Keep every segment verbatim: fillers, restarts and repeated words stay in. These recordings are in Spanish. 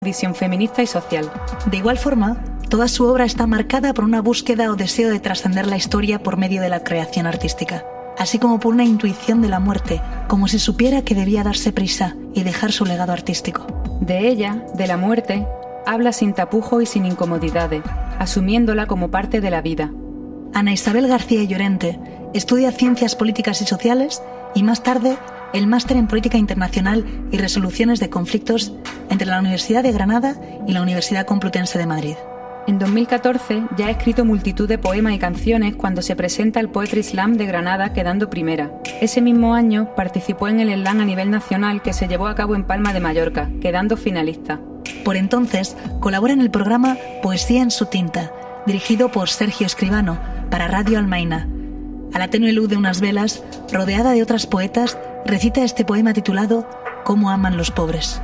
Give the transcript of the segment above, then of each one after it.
visión feminista y social. De igual forma, toda su obra está marcada por una búsqueda o deseo de trascender la historia por medio de la creación artística, así como por una intuición de la muerte, como si supiera que debía darse prisa y dejar su legado artístico. De ella, de la muerte, habla sin tapujo y sin incomodidades, asumiéndola como parte de la vida. Ana Isabel García Llorente estudia Ciencias Políticas y Sociales y más tarde el Máster en Política Internacional y Resoluciones de Conflictos entre la Universidad de Granada y la Universidad Complutense de Madrid. En dos mil catorce ya ha escrito multitud de poemas y canciones cuando se presenta el Poetry Slam de Granada, quedando primera. Ese mismo año participó en el slam a nivel nacional que se llevó a cabo en Palma de Mallorca, quedando finalista. Por entonces, colabora en el programa Poesía en su tinta, dirigido por Sergio Escribano, para Radio Almaina. A la tenue luz de unas velas, rodeada de otras poetas, recita este poema titulado ¿Cómo aman los pobres?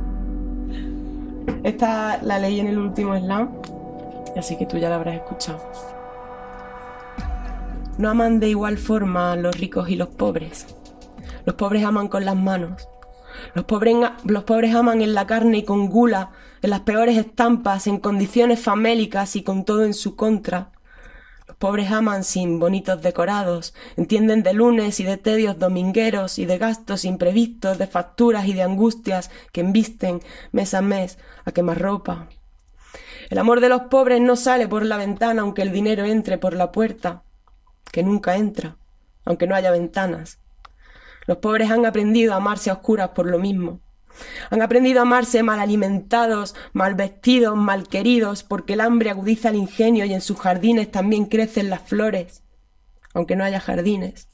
Esta la leí en el último slam, así que tú ya la habrás escuchado. No aman de igual forma los ricos y los pobres. Los pobres aman con las manos. Los pobres, los pobres aman en la carne y con gula, en las peores estampas, en condiciones famélicas y con todo en su contra. Los pobres aman sin bonitos decorados, entienden de lunes y de tedios domingueros y de gastos imprevistos, de facturas y de angustias que embisten mes a mes a quemarropa. El amor de los pobres no sale por la ventana aunque el dinero entre por la puerta, que nunca entra, aunque no haya ventanas. Los pobres han aprendido a amarse a oscuras por lo mismo. Han aprendido a amarse mal alimentados, mal vestidos, mal queridos, porque el hambre agudiza el ingenio y en sus jardines también crecen las flores, aunque no haya jardines.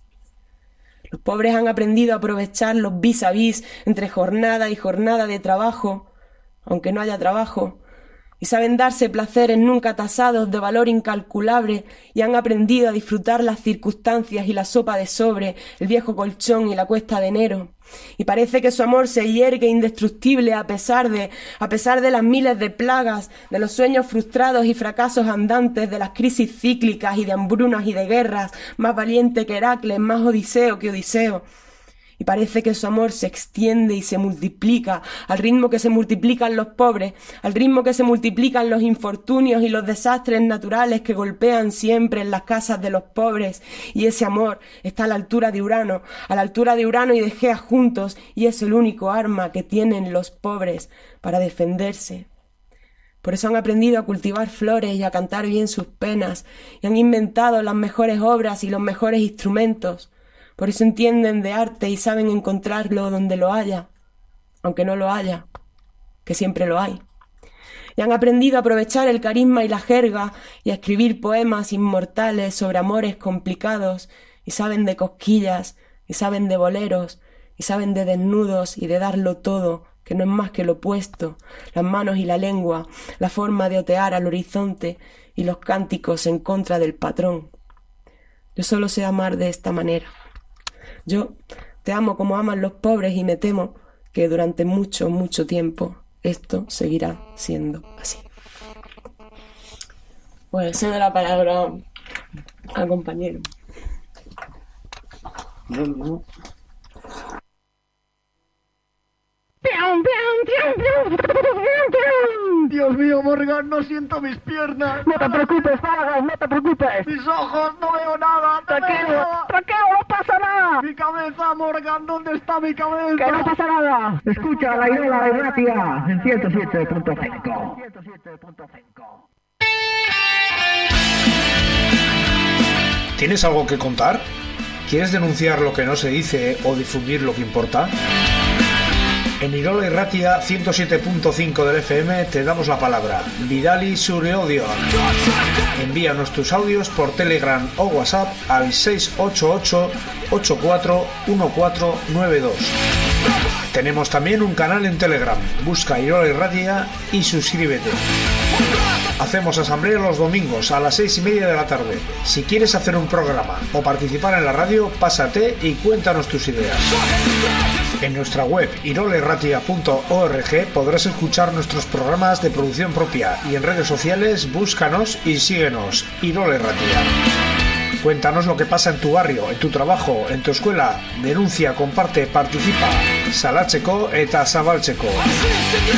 Los pobres han aprendido a aprovechar los vis a vis entre jornada y jornada de trabajo, aunque no haya trabajo, y saben darse placeres nunca tasados de valor incalculable y han aprendido a disfrutar las circunstancias y la sopa de sobre, el viejo colchón y la cuesta de enero. Y parece que su amor se yergue indestructible a pesar de, a pesar de las miles de plagas, de los sueños frustrados y fracasos andantes, de las crisis cíclicas y de hambrunas y de guerras, más valiente que Heracles, más Odiseo que Odiseo. Y parece que su amor se extiende y se multiplica al ritmo que se multiplican los pobres, al ritmo que se multiplican los infortunios y los desastres naturales que golpean siempre en las casas de los pobres. Y ese amor está a la altura de Urano, a la altura de Urano y de Gea juntos, y es el único arma que tienen los pobres para defenderse. Por eso han aprendido a cultivar flores y a cantar bien sus penas, y han inventado las mejores obras y los mejores instrumentos. Por eso entienden de arte y saben encontrarlo donde lo haya, aunque no lo haya, que siempre lo hay. Y han aprendido a aprovechar el carisma y la jerga y a escribir poemas inmortales sobre amores complicados, y saben de cosquillas, y saben de boleros, y saben de desnudos y de darlo todo, que no es más que lo opuesto, las manos y la lengua, la forma de otear al horizonte y los cánticos en contra del patrón. Yo solo sé amar de esta manera. Yo te amo como aman los pobres y me temo que durante mucho, mucho tiempo esto seguirá siendo así. Pues cedo la palabra al compañero. Dios mío, Morgan, no siento mis piernas. No te preocupes, Vargas, no te preocupes. Mis ojos, no veo nada. No tranquilo, veo nada. tranquilo, no pasa nada. Mi cabeza, Morgan, ¿dónde está mi cabeza? Que no pasa nada. Escucha la Irola de Ratia en ciento siete punto cinco. ¿Tienes algo que contar? ¿Quieres denunciar lo que no se dice o difundir lo que importa? En Irola y Ratia ciento siete punto cinco del F M te damos la palabra. Vidali sobre audio. Envíanos tus audios por Telegram o WhatsApp al seis ocho ocho, ocho cuatro uno cuatro nueve dos. Tenemos también un canal en Telegram. Busca Irola y Ratia y suscríbete. Hacemos asamblea los domingos a las seis y media de la tarde. Si quieres hacer un programa o participar en la radio, pásate y cuéntanos tus ideas. En nuestra web irola y ratia punto org podrás escuchar nuestros programas de producción propia y en redes sociales búscanos y síguenos. Irola y Ratia. Cuéntanos lo que pasa en tu barrio, en tu trabajo, en tu escuela. Denuncia, comparte, participa. Salatzeko eta zabaltzeko.